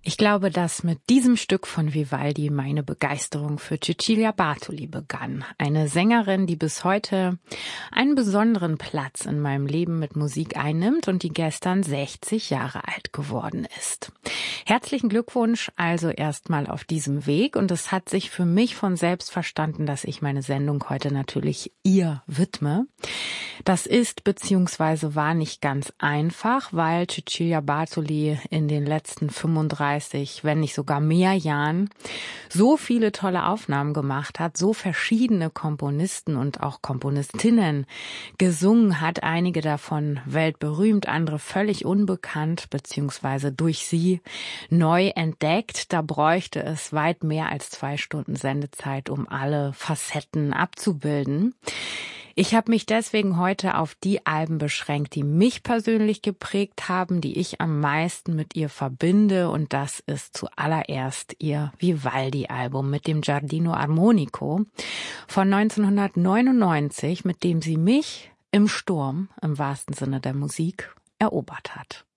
Ich glaube, dass mit diesem Stück von Vivaldi meine Begeisterung für Cecilia Bartoli begann. Eine Sängerin, die bis heute einen besonderen Platz in meinem Leben mit Musik einnimmt und die gestern 60 Jahre alt geworden ist. Herzlichen Glückwunsch also erstmal auf diesem Weg, und es hat sich für mich von selbst verstanden, dass ich meine Sendung heute natürlich ihr widme. Das ist bzw. war nicht ganz einfach, weil Cecilia Bartoli in den letzten 35, wenn nicht sogar mehr Jahren so viele tolle Aufnahmen gemacht hat, so verschiedene Komponisten und auch Komponistinnen gesungen hat, einige davon weltberühmt, andere völlig unbekannt bzw. durch sie neu entdeckt. Da bräuchte es weit mehr als 2 Stunden Sendezeit, um alle Facetten abzubilden. Ich habe mich deswegen heute auf die Alben beschränkt, die mich persönlich geprägt haben, die ich am meisten mit ihr verbinde, und das ist zuallererst ihr Vivaldi-Album mit dem Giardino Armonico von 1999, mit dem sie mich im Sturm, im wahrsten Sinne der Musik, erobert hat.